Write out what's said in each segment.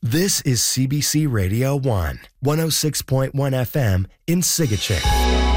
This is CBC Radio 1, 106.1 FM in Sigachik.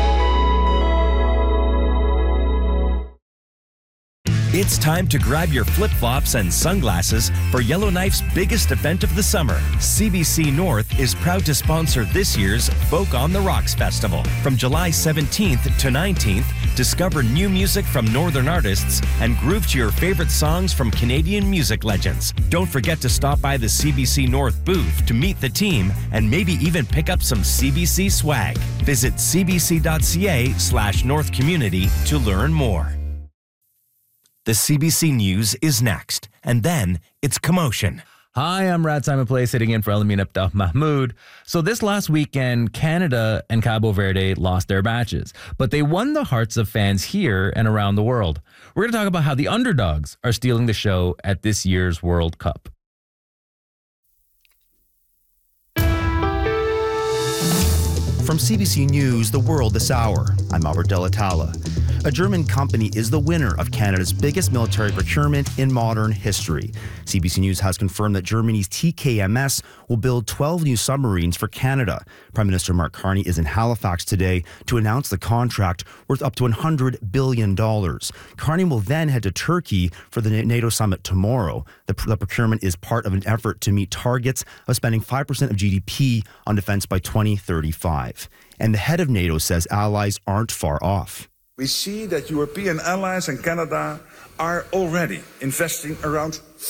It's time to grab your flip-flops and sunglasses for Yellowknife's biggest event of the summer. CBC North is proud to sponsor this year's Folk on the Rocks Festival. From July 17th to 19th, discover new music from Northern artists and groove to your favorite songs from Canadian music legends. Don't forget to stop by the CBC North booth to meet the team and maybe even pick up some CBC swag. Visit cbc.ca/North Community to learn more. The CBC News is next, and then it's Commotion. Hi, I'm Rad Simon Play, sitting in for Elamin Abdel Mahmoud. So this last weekend, Canada and Cabo Verde lost their matches, but they won the hearts of fans here and around the world. We're going to talk about how the underdogs are stealing the show at this year's World Cup. From CBC News, The World This Hour, I'm Albert Delatala. A German company is the winner of Canada's biggest military procurement in modern history. CBC News has confirmed that Germany's TKMS will build 12 new submarines for Canada. Prime Minister Mark Carney is in Halifax today to announce the contract worth up to $100 billion. Carney will then head to Turkey for the NATO summit tomorrow. The procurement is part of an effort to meet targets of spending 5% of GDP on defense by 2035. And the head of NATO says allies aren't far off. We see that European allies and Canada are already investing around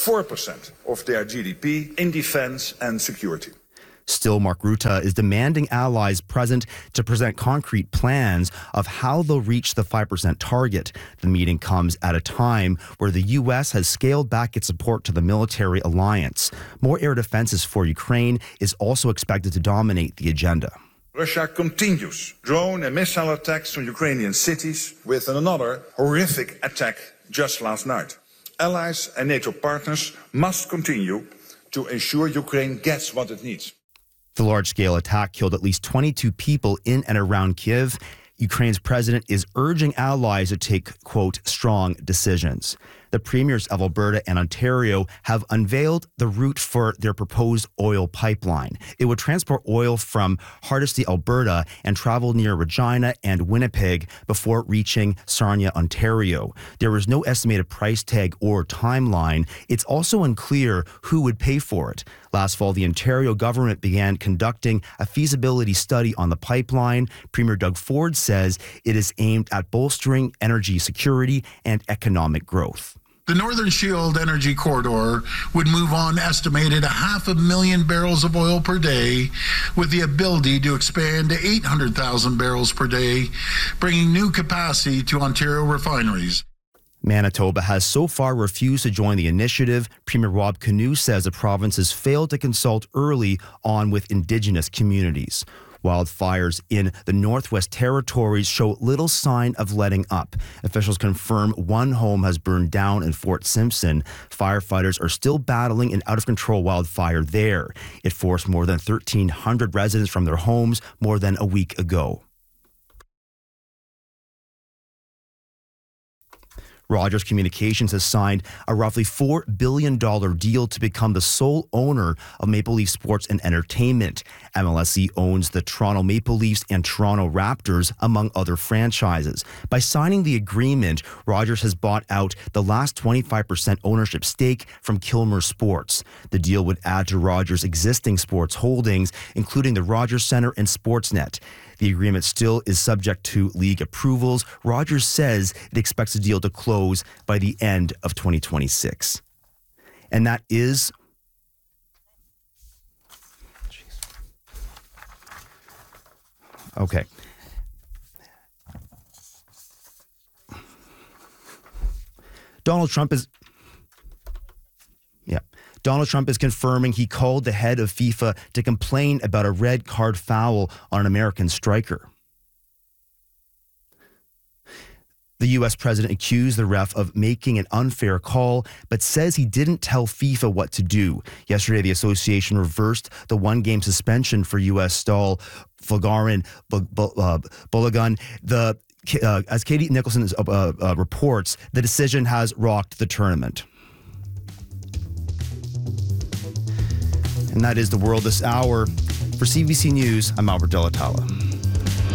4% of their GDP in defense and security. Still, Mark Rutte is demanding allies present to present concrete plans of how they'll reach the 5% target. The meeting comes at a time where the U.S. has scaled back its support to the military alliance. More air defenses for Ukraine is also expected to dominate the agenda. Russia continues drone and missile attacks on Ukrainian cities, with another horrific attack just last night. Allies and NATO partners must continue to ensure Ukraine gets what it needs. The large-scale attack killed at least 22 people in and around Kyiv. Ukraine's president is urging allies to take, quote, strong decisions. The premiers of Alberta and Ontario have unveiled the route for their proposed oil pipeline. It would transport oil from Hardisty, Alberta, and travel near Regina and Winnipeg before reaching Sarnia, Ontario. There is no estimated price tag or timeline. It's also unclear who would pay for it. Last fall, the Ontario government began conducting a feasibility study on the pipeline. Premier Doug Ford says it is aimed at bolstering energy security and economic growth. The Northern Shield Energy Corridor would move on estimated 500,000 barrels of oil per day, with the ability to expand to 800,000 barrels per day, bringing new capacity to Ontario refineries. Manitoba has so far refused to join the initiative. Premier Rob Canoe says the province has failed to consult early on with Indigenous communities. Wildfires in the Northwest Territories show little sign of letting up. Officials confirm one home has burned down in Fort Simpson. Firefighters are still battling an out-of-control wildfire there. It forced more than 1,300 residents from their homes more than a week ago. Rogers Communications has signed a roughly $4 billion deal to become the sole owner of Maple Leaf Sports and Entertainment. MLSE owns the Toronto Maple Leafs and Toronto Raptors, among other franchises. By signing the agreement, Rogers has bought out the last 25% ownership stake from Kilmer Sports. The deal would add to Rogers' existing sports holdings, including the Rogers Centre and Sportsnet. The agreement still is subject to league approvals. Rogers says it expects the deal to close by the end of 2026. And that is... Okay. Donald Trump is confirming he called the head of FIFA to complain about a red card foul on an American striker. The U.S. president accused the ref of making an unfair call, but says he didn't tell FIFA what to do. Yesterday, the association reversed the one-game suspension for U.S. star Fulgarin Balogun. As Katie Nicholson reports, the decision has rocked the tournament. And that is the world this hour. For CBC News, I'm Albert Delatala.